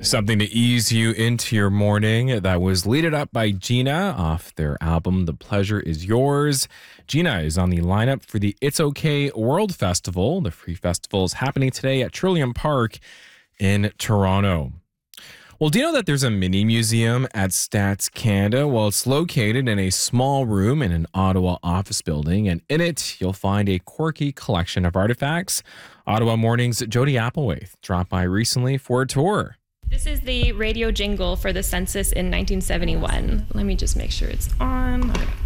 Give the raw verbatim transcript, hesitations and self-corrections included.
Something to ease you into your morning. That was Lead It Up by Gina off their album The Pleasure Is Yours. Gina is on the lineup for the It's Okay World Festival. The free festival is happening today at Trillium Park in Toronto. Well, do you know that there's a mini museum at Stats Canada? Well, it's located in a small room in an Ottawa office building, and in it, you'll find a quirky collection of artifacts. Ottawa Morning's Jody Applewhite dropped by recently for a tour. This is the radio jingle for the census in nineteen seventy-one. Let me just make sure it's on. Okay.